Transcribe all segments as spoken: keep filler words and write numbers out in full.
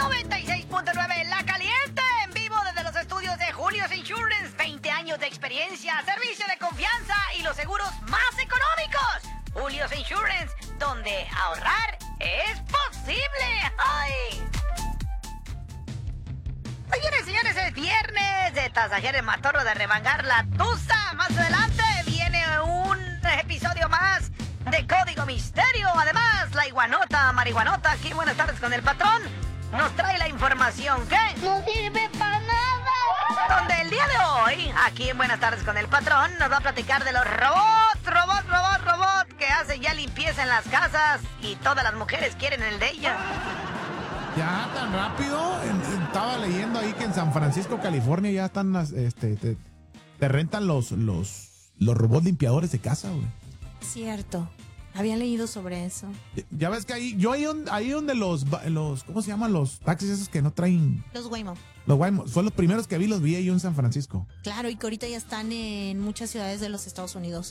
noventa y seis punto nueve La Caliente, en vivo desde los estudios de Julio's Insurance. veinte años de experiencia, servicio de confianza y los seguros más económicos. Julio's Insurance, donde ahorrar es posible. ¡Ay! Señores, señores, es viernes de Tasajeros Matorro de Revangar la Tusa. Más adelante viene un episodio más de Código Misterio. Además, la iguanota, marihuanota, aquí Buenas Tardes con el Patrón, nos trae la información que no sirve para nada. Donde el día de hoy, aquí en Buenas Tardes con el Patrón, nos va a platicar de los robots, robots, robots, robots, que hacen ya limpieza en las casas y todas las mujeres quieren el de ella. Ya tan rápido, en, en, estaba leyendo ahí que en San Francisco, California, ya están, las, este, te, te rentan los, los, los robots limpiadores de casa, güey. Cierto, había leído sobre eso. Ya, ya ves que ahí, yo ahí, ahí donde los, los, ¿cómo se llaman los taxis esos que no traen? Los Waymo. Los Waymo, fue los primeros que vi, los vi ahí en San Francisco. Claro, y que ahorita ya están en muchas ciudades de los Estados Unidos.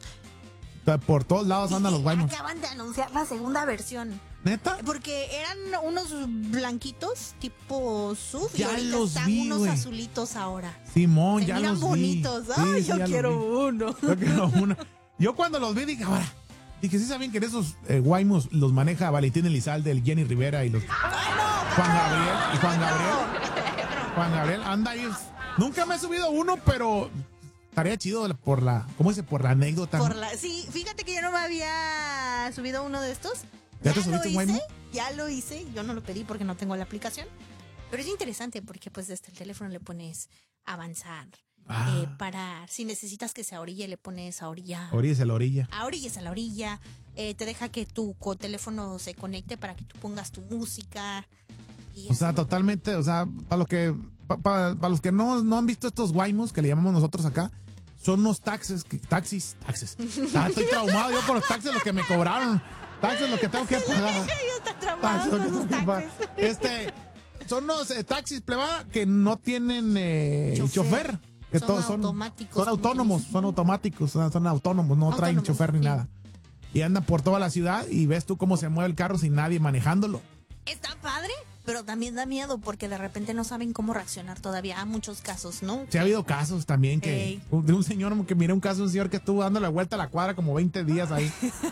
Por todos lados andan los Waymo. Acaban de anunciar la segunda versión. ¿Neta? Porque eran unos blanquitos tipo S U V ya y ahorita los están vi, unos wey. azulitos ahora. Simón, Se ya miran los bonitos. vi. Ay, sí, yo sí, quiero uno. Yo quiero uno. Yo cuando los vi dije, ahora, dije, sí saben que en esos eh, Waymos los maneja Valentín Elizalde, el Jenny Rivera y los Ay, no, Juan Gabriel y Juan no. Gabriel. Juan Gabriel anda ahí. Nunca me he subido uno, pero estaría chido por la, ¿cómo dice? Por la anécdota. Por la, sí, fíjate que yo no me había subido uno de estos. ¿Ya, ya te subiste un Waymo? Ya lo hice, yo no lo pedí porque no tengo la aplicación. Pero es interesante porque pues desde el teléfono le pones avanzar, ah. eh, parar. Si necesitas que se orille, le pones a orillar. Orillas a la orilla. A orillas a la orilla. Eh, te deja que tu teléfono se conecte para que tú pongas tu música. Y o sea, totalmente, o sea, para los que para pa, pa los que no, no han visto estos Waymos que le llamamos nosotros acá, son unos taxis, que, taxis, taxis. Ah, estoy traumado yo por los taxis, los que me cobraron. Taxis, lo que tengo que pagar. Taxis, lo que tengo que pagar. Este, son unos eh, taxis plebada que no tienen eh, chofer. chofer. Que son, todos son automáticos. Son autónomos, son automáticos, son, son autónomos, no autónomos, traen chofer ni sí. nada. Y andan por toda la ciudad y ves tú cómo se mueve el carro sin nadie manejándolo. Está padre, pero también da miedo porque de repente no saben cómo reaccionar todavía. Hay muchos casos, ¿no? Sí, ha habido casos también que Ey. de un señor que miré un caso de un señor que estuvo dando la vuelta a la cuadra como veinte días ahí.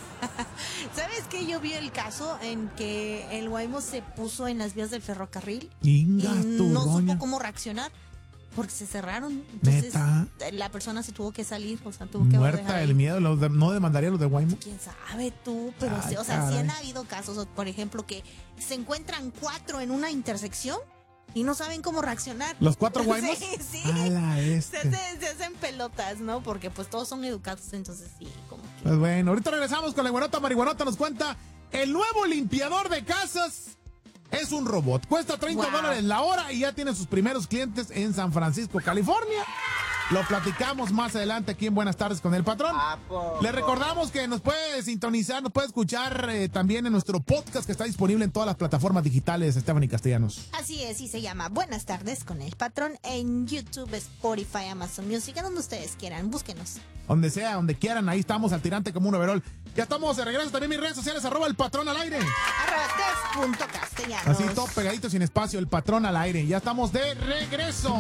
¿Sabes qué? Yo vi el caso en que el Waymo se puso en las vías del ferrocarril Inga, y tu no doña. supo cómo reaccionar porque se cerraron. Entonces ¿Neta? la persona se tuvo que salir, o sea, tuvo que muerta del miedo. ¿Los de, ¿No demandaría los de Waymo? ¿Quién sabe tú? Pero Ay, sí, o sea, caray. sí han habido casos, por ejemplo, que se encuentran cuatro en una intersección y no saben cómo reaccionar. ¿Los cuatro Waymos? Sí, sí. A la este. Se, hacen, se hacen pelotas, ¿no? Porque pues todos son educados, entonces sí, como que... Pues bueno, ahorita regresamos con la iguanota marihuanota. Nos cuenta el nuevo limpiador de casas. Es un robot. Cuesta treinta Wow. dólares la hora y ya tiene sus primeros clientes en San Francisco, California. Lo platicamos más adelante aquí en Buenas Tardes con el Patrón. Le recordamos que nos puede sintonizar, nos puede escuchar eh, también en nuestro podcast que está disponible en todas las plataformas digitales, Esteban y Castellanos. Así es, y se llama Buenas Tardes con el Patrón en YouTube, Spotify, Amazon Music, en donde ustedes quieran, búsquenos. Donde sea, donde quieran, ahí estamos al tirante como un overol. Ya estamos de regreso también en mis redes sociales, arroba el Patrón al aire. Arroba test punto castellanos. Así todo pegadito sin espacio, el Patrón al aire. Ya estamos de regreso.